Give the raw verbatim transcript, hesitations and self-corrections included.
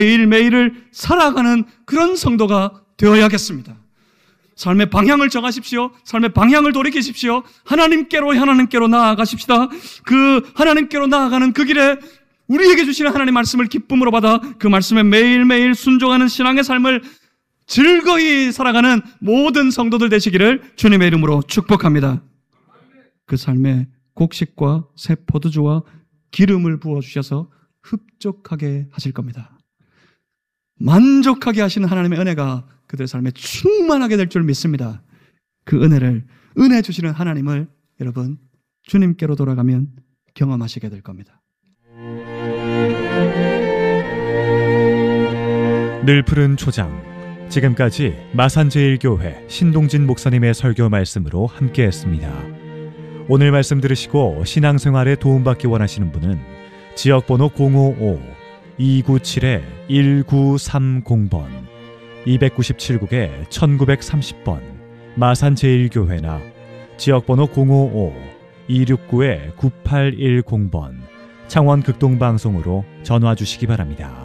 매일매일을 살아가는 그런 성도가 되어야겠습니다. 삶의 방향을 정하십시오. 삶의 방향을 돌이키십시오. 하나님께로 하나님께로 나아가십시다. 그 하나님께로 나아가는 그 길에 우리에게 주시는 하나님의 말씀을 기쁨으로 받아 그 말씀에 매일매일 순종하는 신앙의 삶을 즐거이 살아가는 모든 성도들 되시기를 주님의 이름으로 축복합니다. 그 삶에 곡식과 새 포도주와 기름을 부어주셔서 흡족하게 하실 겁니다. 만족하게 하시는 하나님의 은혜가 그들의 삶에 충만하게 될 줄 믿습니다. 그 은혜를, 은혜 주시는 하나님을 여러분 주님께로 돌아가면 경험하시게 될 겁니다. 늘 푸른 초장, 지금까지 마산제일교회 신동진 목사님의 설교 말씀으로 함께했습니다. 오늘 말씀 들으시고 신앙생활에 도움받기 원하시는 분은 지역번호 공오오 이구칠 일구삼공 번, 이구칠 국에 천구백삼십 번 마산제일교회나 지역번호 공오오 이육구 구팔일공 번 창원극동방송으로 전화 주시기 바랍니다.